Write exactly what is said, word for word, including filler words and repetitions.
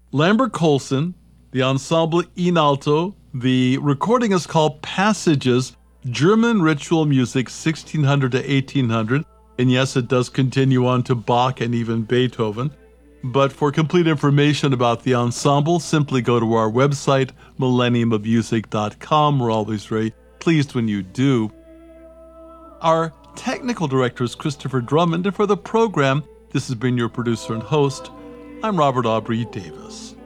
Lambert Colson, the ensemble in alto. The recording is called Passages, German Ritual Music sixteen hundred to eighteen hundred. And yes, it does continue on to Bach and even Beethoven. But for complete information about the ensemble, simply go to our website, millennium of music dot com. We're always very pleased when you do. Our technical director is Christopher Drummond, and for the program, this has been your producer and host. I'm Robert Aubrey Davis.